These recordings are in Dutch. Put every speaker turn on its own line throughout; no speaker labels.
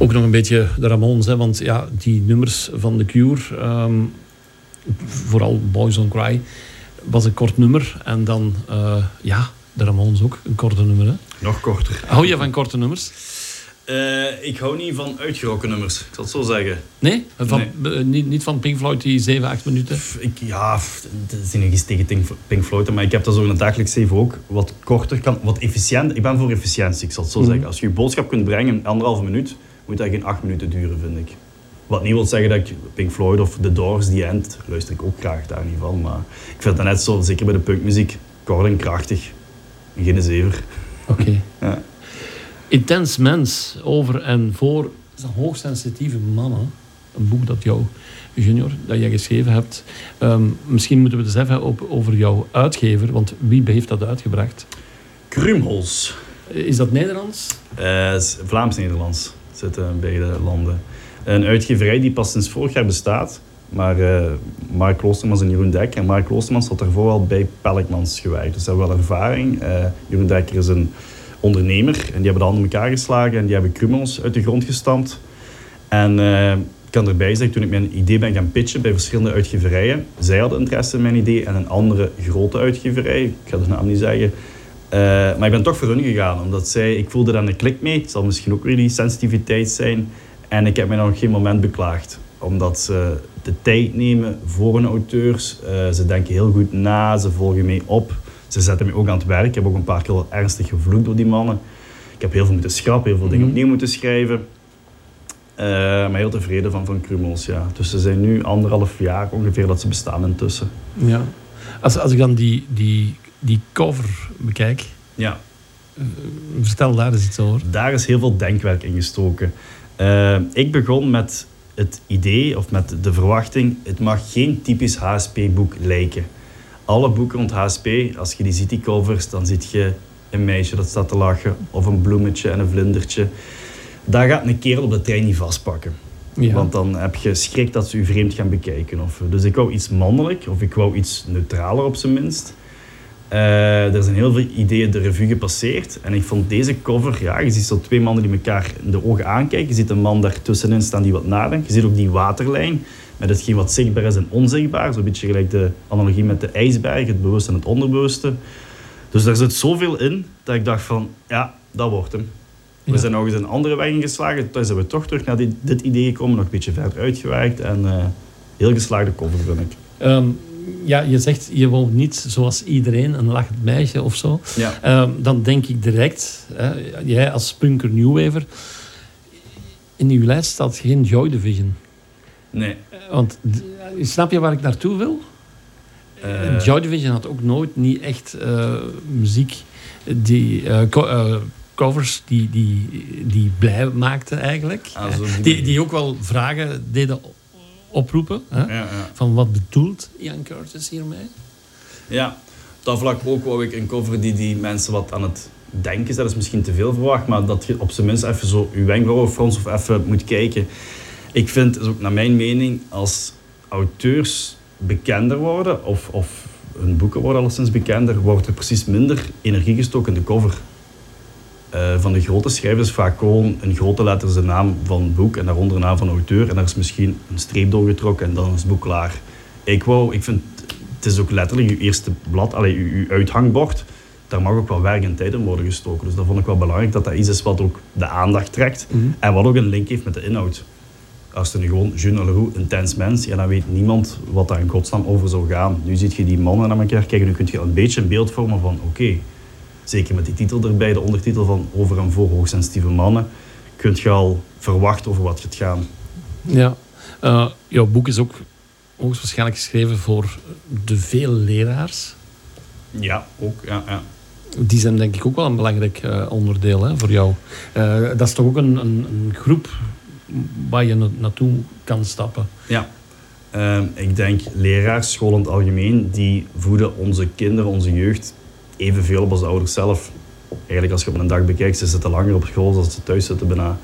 Ook nog een beetje de Ramones, hè, want ja, die nummers van The Cure, vooral Boys Don't Cry, was een kort nummer. En dan, de Ramones ook, een korte nummer. Hè.
Nog korter.
Hou je van korte nummers?
Ik hou niet van uitgerokken nummers, ik zal het zo zeggen.
Nee? Niet van Pink Floyd, die 7-8 minuten?
Dat is niet eens tegen Pink Floyd, maar ik heb dat zo in het dagelijks leven ook. Wat korter kan, wat efficiënt. Ik ben voor efficiëntie, ik zal het zo zeggen. Als je je boodschap kunt brengen in 1,5 minuut, moet dat geen 8 minuten duren, vind ik. Wat niet wil zeggen dat ik Pink Floyd of The Doors, The End, luister ik ook graag daar niet van. Maar ik vind dat net zo, zeker bij de punkmuziek, kort en krachtig. Geen zever.
Oké.
Ja.
Intens mens, over en voor hoogsensitieve mannen. Een boek dat dat jij geschreven hebt. Misschien moeten we het eens even over jouw uitgever, want wie heeft dat uitgebracht?
Krumholz.
Is dat Nederlands?
Is Vlaams-Nederlands. Zitten in beide landen. Een uitgeverij die pas sinds vorig jaar bestaat. Maar Mark Kloostermans en Jeroen Dekker. En Mark Kloostermans had daarvoor al bij Pelkmans gewerkt. Dus ze hebben wel ervaring. Jeroen Dekker is een ondernemer. En die hebben de handen in elkaar geslagen. En die hebben Krumholz uit de grond gestampt. En ik kan erbij zeggen, toen ik mijn idee ben gaan pitchen bij verschillende uitgeverijen. Zij hadden interesse in mijn idee. En een andere grote uitgeverij. Ik ga de naam niet zeggen. Maar ik ben toch voor hun gegaan. Omdat ik voelde daar een klik mee. Het zal misschien ook weer die sensitiviteit zijn. En ik heb mij nog geen moment beklaagd. Omdat ze de tijd nemen voor hun auteurs. Ze denken heel goed na, ze volgen mee op. Ze zetten me ook aan het werk. Ik heb ook een paar keer wel ernstig gevloekt door die mannen. Ik heb heel veel moeten schrappen, heel veel dingen opnieuw moeten schrijven. Maar heel tevreden van Krumholz, ja. Dus ze zijn nu 1,5 jaar ongeveer dat ze bestaan intussen. Ja.
Als ik dan die cover bekijk...
Ja.
Vertel daar eens iets over.
Daar is heel veel denkwerk in gestoken. Ik begon met het idee, of met de verwachting, het mag geen typisch HSP-boek lijken. Alle boeken rond HSP, als je die ziet, die covers, dan zie je een meisje dat staat te lachen, of een bloemetje en een vlindertje. Daar gaat een kerel op de trein niet vastpakken. Ja. Want dan heb je schrik dat ze je vreemd gaan bekijken. Dus ik wou iets mannelijk, of ik wou iets neutraler op zijn minst. Er zijn heel veel ideeën de revue gepasseerd. En ik vond deze cover, ja, je ziet zo 2 mannen die elkaar in de ogen aankijken. Je ziet een man daartussenin staan die wat nadenkt. Je ziet ook die waterlijn met hetgeen wat zichtbaar is en onzichtbaar. Zo'n beetje gelijk de analogie met de ijsberg, het bewuste en het onderbewuste. Dus daar zit zoveel in dat ik dacht van, ja, dat wordt hem. We zijn nog eens een andere weg ingeslagen. Toen zijn we toch terug naar dit idee gekomen, nog een beetje verder uitgewerkt. En heel geslaagde cover, vind ik.
Ja, je zegt, je woont niet zoals iedereen, een lachend meisje of zo. Ja. Dan denk ik direct, jij als punker Newwaver, in uw lijst staat geen Joy Division.
Nee.
Want snap je waar ik naartoe wil? Joy Division had ook nooit niet echt muziek die... covers die blij maakten eigenlijk. Die ook wel vragen deden oproepen. Hè? Ja. Van wat bedoelt Ian Curtis hiermee?
Ja, op dat vlak ook wou ik een cover die mensen wat aan het denken is. Dat is misschien te veel verwacht, maar dat je op zijn minst even zo je wenkbrauwen frons of even moet kijken. Ik vind, dat is ook naar mijn mening, als auteurs bekender worden of hun boeken worden alleszins bekender, wordt er precies minder energie gestoken in de cover. Van de grote schrijvers vaak gewoon een grote letter de naam van het boek en daaronder de naam van de auteur en daar is misschien een streep doorgetrokken en dan is het boek klaar. Ik vind, het is ook letterlijk je eerste blad, je uithangbord, daar mag ook wel werk en tijd in worden gestoken. Dus dat vond ik wel belangrijk dat iets is wat ook de aandacht trekt en wat ook een link heeft met de inhoud. Als het gewoon Jean Leroux, intens mens, ja, dan weet niemand wat daar in godsnaam over zou gaan. Nu zie je die mannen naar elkaar kijken, nu kun je een beetje een beeld vormen van oké. Zeker met die titel erbij, de ondertitel van Over en voor hoogsensitieve mannen, kun je al verwachten over wat gaat gaan.
Ja, jouw boek is ook hoogstwaarschijnlijk geschreven voor de vele leraars.
Ja, ook. Ja.
Die zijn denk ik ook wel een belangrijk onderdeel, hè, voor jou. Dat is toch ook een groep waar je naartoe kan stappen.
Ja. Ik denk leraars, school in het algemeen, die voeden onze kinderen, onze jeugd evenveel op als de ouders zelf. Eigenlijk als je op een dag bekijkt, ze zitten langer op school dan ze thuis zitten bijna.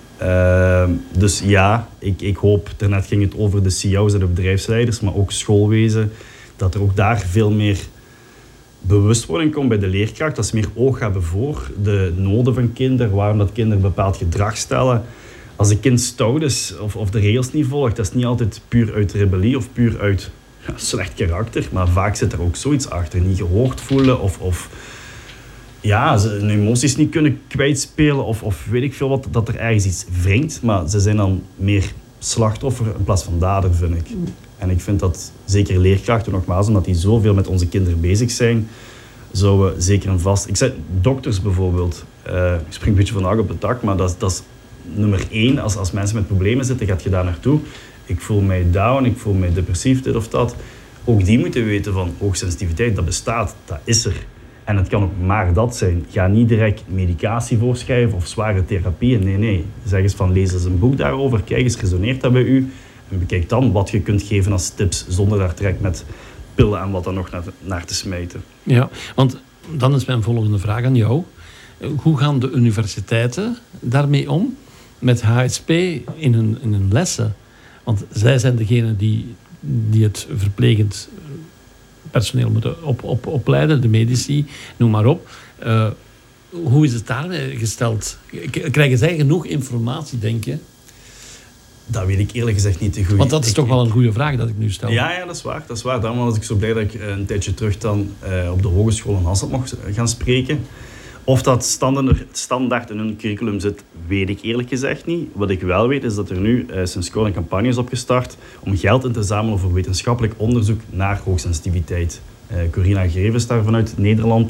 Dus ja, ik hoop, daarnet ging het over de CEO's en de bedrijfsleiders, maar ook schoolwezen, dat er ook daar veel meer bewustwording komt bij de leerkracht, dat ze meer oog hebben voor de noden van kinderen, waarom dat kinderen bepaald gedrag stellen. als een kind stout is of de regels niet volgt, dat is niet altijd puur uit rebellie of puur uit slecht karakter, maar vaak zit er ook zoiets achter. Niet gehoord voelen of ze hun emoties niet kunnen kwijtspelen of weet ik veel wat, dat er ergens iets wringt, maar ze zijn dan meer slachtoffer in plaats van dader, vind ik. En ik vind dat zeker leerkrachten, nogmaals, omdat die zoveel met onze kinderen bezig zijn, zouden zeker en vast... Ik zeg, dokters bijvoorbeeld, ik spring een beetje van de hak op de tak, maar dat is nummer 1. Als mensen met problemen zitten, gaat je daar naartoe. Ik voel mij down, ik voel mij depressief, dit of dat. Ook die moeten weten van hoogsensitiviteit, dat bestaat, dat is er. En het kan ook maar dat zijn. Ga niet direct medicatie voorschrijven of zware therapieën. Nee. Zeg eens van, lees eens een boek daarover, kijk eens, resoneert dat bij u? En bekijk dan wat je kunt geven als tips, zonder daar direct met pillen en wat dan nog naar te smijten.
Ja, want dan is mijn volgende vraag aan jou. Hoe gaan de universiteiten daarmee om met HSP in hun lessen? Want zij zijn degene die het verplegend personeel moeten opleiden, de medici, noem maar op. Hoe is het daarmee gesteld? Krijgen zij genoeg informatie, denk je?
Dat weet ik eerlijk gezegd niet te goed.
Want dat is toch wel een goede vraag dat ik nu stel.
Ja, dat is waar. Daarom was ik zo blij dat ik een tijdje terug dan op de hogeschool in Hasselt mocht gaan spreken. Of dat standaard in hun curriculum zit, weet ik eerlijk gezegd niet. Wat ik wel weet is dat er nu sinds kort een campagne is opgestart om geld in te zamelen voor wetenschappelijk onderzoek naar hoogsensitiviteit. Corina Greven is daar vanuit Nederland